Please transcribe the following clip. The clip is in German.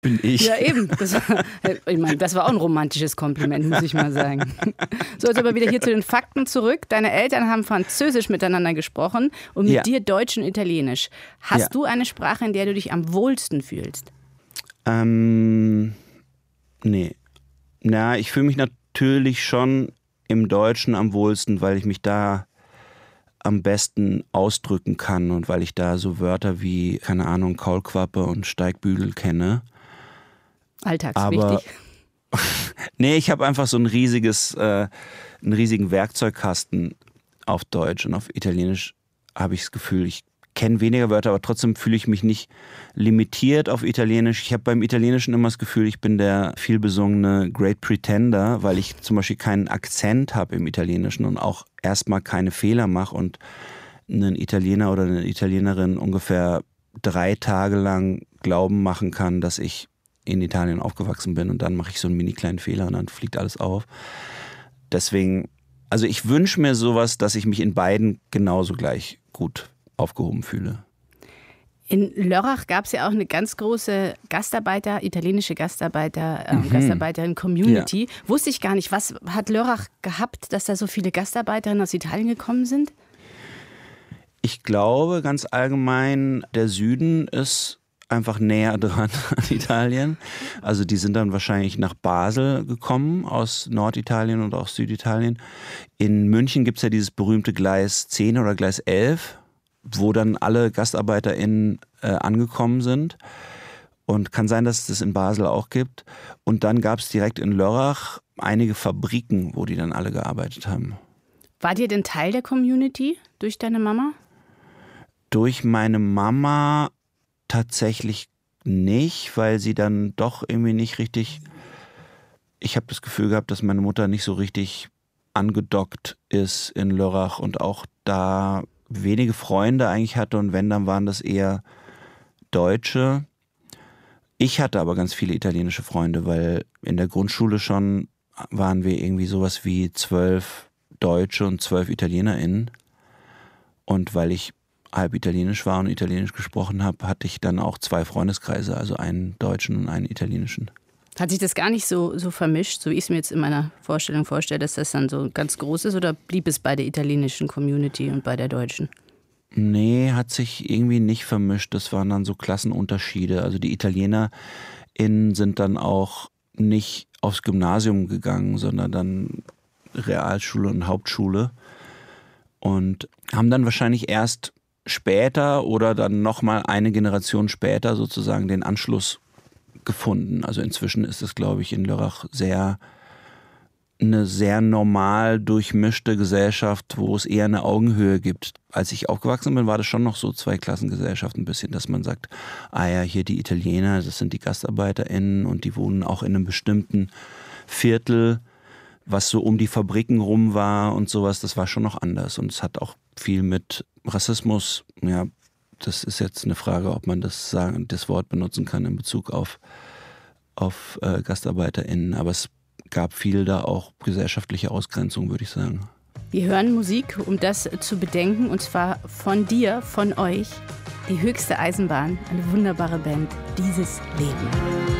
bin ich. Ja, eben. Ich meine, das war auch ein romantisches Kompliment, muss ich mal sagen. So, jetzt aber wieder hier zu den Fakten zurück. Deine Eltern haben Französisch miteinander gesprochen und mit dir Deutsch und Italienisch. Hast du eine Sprache, in der du dich am wohlsten fühlst? Nee. Na, ich fühle mich natürlich schon im Deutschen am wohlsten, weil ich mich da am besten ausdrücken kann und weil ich da so Wörter wie, keine Ahnung, Kaulquappe und Steigbügel kenne. Alltagswichtig. Nee, ich habe einfach so einen riesigen Werkzeugkasten auf Deutsch, und auf Italienisch habe ich das Gefühl, ich kenne weniger Wörter, aber trotzdem fühle ich mich nicht limitiert auf Italienisch. Ich habe beim Italienischen immer das Gefühl, ich bin der vielbesungene Great Pretender, weil ich zum Beispiel keinen Akzent habe im Italienischen und auch erstmal keine Fehler mache und einen Italiener oder eine Italienerin ungefähr 3 Tage lang glauben machen kann, dass ich in Italien aufgewachsen bin, und dann mache ich so einen mini kleinen Fehler und dann fliegt alles auf. Deswegen, also ich wünsche mir sowas, dass ich mich in beiden genauso gleich gut aufgehoben fühle. In Lörrach gab es ja auch eine ganz große italienische Gastarbeiterin-Community. Ja. Wusste ich gar nicht. Was hat Lörrach gehabt, dass da so viele Gastarbeiterinnen aus Italien gekommen sind? Ich glaube ganz allgemein, der Süden ist einfach näher dran an Italien. Also die sind dann wahrscheinlich nach Basel gekommen, aus Norditalien und aus Süditalien. In München gibt es ja dieses berühmte Gleis 10 oder Gleis 11, wo dann alle GastarbeiterInnen angekommen sind. Und kann sein, dass es das in Basel auch gibt. Und dann gab es direkt in Lörrach einige Fabriken, wo die dann alle gearbeitet haben. War dir denn Teil der Community durch deine Mama? Durch meine Mama tatsächlich nicht, weil sie dann doch irgendwie nicht richtig, ich habe das Gefühl gehabt, dass meine Mutter nicht so richtig angedockt ist in Lörrach und auch da wenige Freunde eigentlich hatte, und wenn, dann waren das eher Deutsche. Ich hatte aber ganz viele italienische Freunde, weil in der Grundschule schon waren wir irgendwie sowas wie 12 Deutsche und 12 ItalienerInnen, und weil ich halb italienisch war und italienisch gesprochen habe, hatte ich dann auch 2 Freundeskreise, also einen deutschen und einen italienischen. Hat sich das gar nicht so vermischt, so wie ich es mir jetzt in meiner Vorstellung vorstelle, dass das dann so ganz groß ist, oder blieb es bei der italienischen Community und bei der deutschen? Nee, hat sich irgendwie nicht vermischt. Das waren dann so Klassenunterschiede. Also die ItalienerInnen sind dann auch nicht aufs Gymnasium gegangen, sondern dann Realschule und Hauptschule, und haben dann wahrscheinlich erst später oder dann nochmal eine Generation später sozusagen den Anschluss gefunden. Also inzwischen ist es, glaube ich, in Lörrach eine sehr normal durchmischte Gesellschaft, wo es eher eine Augenhöhe gibt. Als ich aufgewachsen bin, war das schon noch so Zweiklassengesellschaft ein bisschen, dass man sagt, ah ja, hier die Italiener, das sind die GastarbeiterInnen und die wohnen auch in einem bestimmten Viertel, was so um die Fabriken rum war und sowas. Das war schon noch anders, und es hat auch viel mit Rassismus, ja, das ist jetzt eine Frage, ob man das Wort benutzen kann in Bezug auf GastarbeiterInnen, aber es gab viel da auch gesellschaftliche Ausgrenzung, würde ich sagen. Wir hören Musik, um das zu bedenken, und zwar von dir, von euch, die höchste Eisenbahn, eine wunderbare Band, Dieses Leben.